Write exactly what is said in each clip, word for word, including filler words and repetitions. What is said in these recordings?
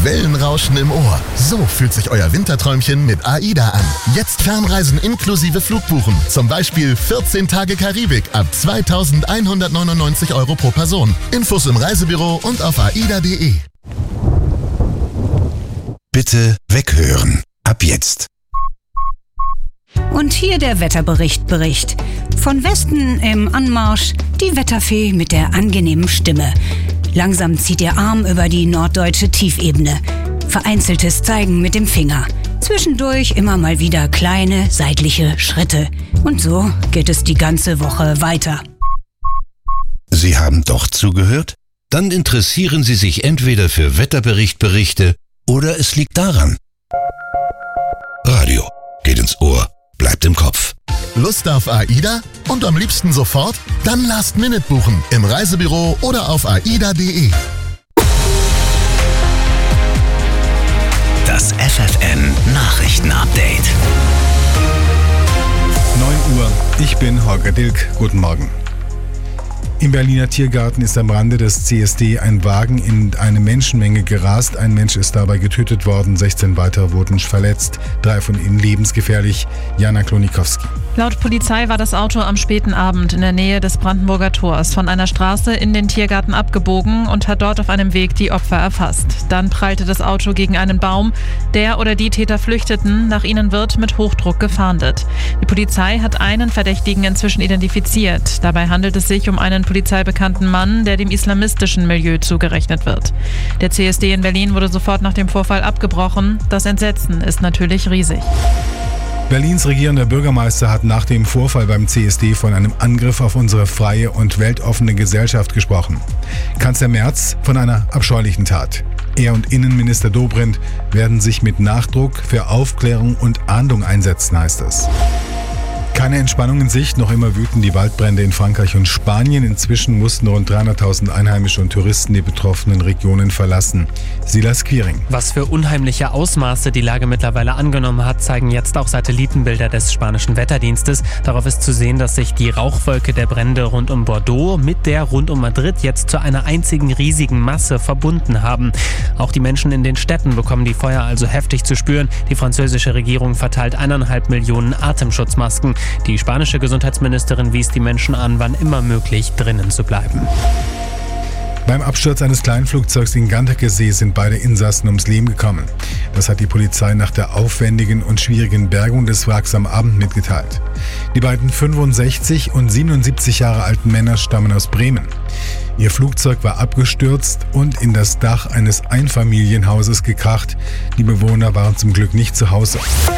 Wellenrauschen im Ohr. So fühlt sich euer Winterträumchen mit AIDA an. Jetzt Fernreisen inklusive Flugbuchen. Zum Beispiel vierzehn Tage Karibik ab zweitausendeinhundertneunundneunzig Euro pro Person. Infos im Reisebüro und auf aida punkt de. Bitte weghören. Ab jetzt. Und hier der Wetterbericht Bericht. Von Westen im Anmarsch die Wetterfee mit der angenehmen Stimme. Langsam zieht ihr Arm über die norddeutsche Tiefebene. Vereinzeltes Zeigen mit dem Finger. Zwischendurch immer mal wieder kleine seitliche Schritte. Und so geht es die ganze Woche weiter. Sie haben doch zugehört? Dann interessieren Sie sich entweder für Wetterberichtberichte oder es liegt daran. Radio geht ins Ohr, bleibt im Kopf. Lust auf AIDA? Und am liebsten sofort? Dann Last Minute buchen im Reisebüro oder auf aida punkt de. Das F F N Nachrichtenupdate. neun Uhr, ich bin Holger Dilk. Guten Morgen. Im Berliner Tiergarten ist am Rande des C S D ein Wagen in eine Menschenmenge gerast. Ein Mensch ist dabei getötet worden, sechzehn weitere wurden verletzt, drei von ihnen lebensgefährlich. Jana Klonikowski. Laut Polizei war das Auto am späten Abend in der Nähe des Brandenburger Tors von einer Straße in den Tiergarten abgebogen und hat dort auf einem Weg die Opfer erfasst. Dann prallte das Auto gegen einen Baum. Der oder die Täter flüchteten. Nach ihnen wird mit Hochdruck gefahndet. Die Polizei hat einen Verdächtigen inzwischen identifiziert. Dabei handelt es sich um einen polizeibekannten Mann, der dem islamistischen Milieu zugerechnet wird. Der C S D in Berlin wurde sofort nach dem Vorfall abgebrochen. Das Entsetzen ist natürlich riesig. Berlins regierender Bürgermeister hat nach dem Vorfall beim C S D von einem Angriff auf unsere freie und weltoffene Gesellschaft gesprochen. Kanzler Merz von einer abscheulichen Tat. Er und Innenminister Dobrindt werden sich mit Nachdruck für Aufklärung und Ahndung einsetzen, heißt es. Keine Entspannung in Sicht, noch immer wüten die Waldbrände in Frankreich und Spanien. Inzwischen mussten rund dreihunderttausend Einheimische und Touristen die betroffenen Regionen verlassen. Silas Quiring. Was für unheimliche Ausmaße die Lage mittlerweile angenommen hat, zeigen jetzt auch Satellitenbilder des spanischen Wetterdienstes. Darauf ist zu sehen, dass sich die Rauchwolke der Brände rund um Bordeaux mit der rund um Madrid jetzt zu einer einzigen riesigen Masse verbunden haben. Auch die Menschen in den Städten bekommen die Feuer also heftig zu spüren. Die französische Regierung verteilt eineinhalb Millionen Atemschutzmasken. Die spanische Gesundheitsministerin wies die Menschen an, wann immer möglich drinnen zu bleiben. Beim Absturz eines Kleinflugzeugs in Gantakesee sind beide Insassen ums Leben gekommen. Das hat die Polizei nach der aufwendigen und schwierigen Bergung des Wracks am Abend mitgeteilt. Die beiden fünfundsechzig und siebenundsiebzig Jahre alten Männer stammen aus Bremen. Ihr Flugzeug war abgestürzt und in das Dach eines Einfamilienhauses gekracht. Die Bewohner waren zum Glück nicht zu Hause.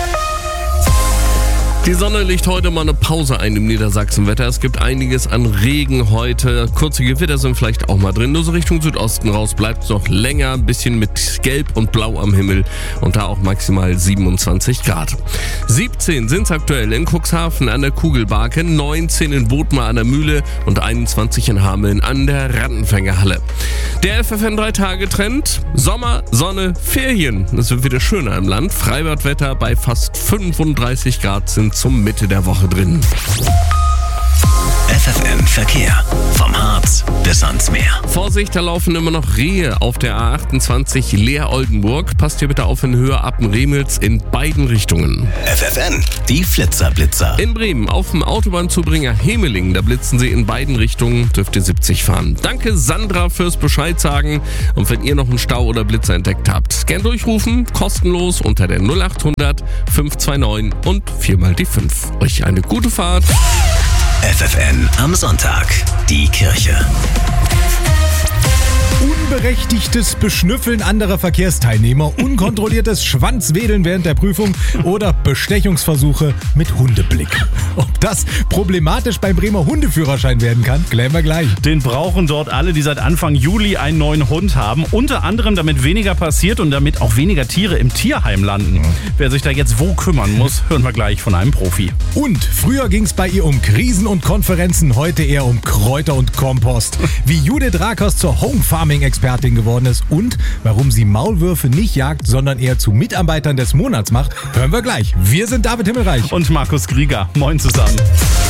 Die Sonne legt heute mal eine Pause ein im Niedersachsenwetter. Es gibt einiges an Regen heute. Kurze Gewitter sind vielleicht auch mal drin. Nur so Richtung Südosten raus bleibt es noch länger. Ein bisschen mit Gelb und Blau am Himmel. Und da auch maximal siebenundzwanzig Grad. siebzehn sind es aktuell in Cuxhaven an der Kugelbarke, neunzehn in Bothmar an der Mühle und einundzwanzig in Hameln an der Rattenfängerhalle. Der F F N drei Tage Trend. Sommer, Sonne, Ferien. Es wird wieder schöner im Land. Freibadwetter bei fast fünfunddreißig Grad sind zum Mitte der Woche drin. F F N Verkehr. Vom Harz bis ans Meer. Vorsicht, da laufen immer noch Rehe auf der A achtundzwanzig Leer-Oldenburg. Passt hier bitte auf in Höhe Appen-Remels in beiden Richtungen. F F N, die Flitzer-Blitzer. In Bremen auf dem Autobahnzubringer Hemeling, da blitzen sie in beiden Richtungen, dürft ihr siebzig fahren. Danke Sandra fürs Bescheid sagen. Und wenn ihr noch einen Stau oder Blitzer entdeckt habt, gern durchrufen, kostenlos unter der null achthundert fünf zwei neun und viermal die fünf. Euch eine gute Fahrt. F F N am Sonntag. Die Kirche. Unberechtigtes Beschnüffeln anderer Verkehrsteilnehmer, unkontrolliertes Schwanzwedeln während der Prüfung oder Bestechungsversuche mit Hundeblick. Ob das problematisch beim Bremer Hundeführerschein werden kann, klären wir gleich. Den brauchen dort alle, die seit Anfang Juli einen neuen Hund haben. Unter anderem, damit weniger passiert und damit auch weniger Tiere im Tierheim landen. Mhm. Wer sich da jetzt wo kümmern muss, hören wir gleich von einem Profi. Und früher ging es bei ihr um Krisen und Konferenzen, heute eher um Kräuter und Kompost. Wie Judith Rakers zur Home Farming Expertin geworden ist und warum sie Maulwürfe nicht jagt, sondern eher zu Mitarbeitern des Monats macht, hören wir gleich. Wir sind David Himmelreich und Markus Krieger. Moin zusammen.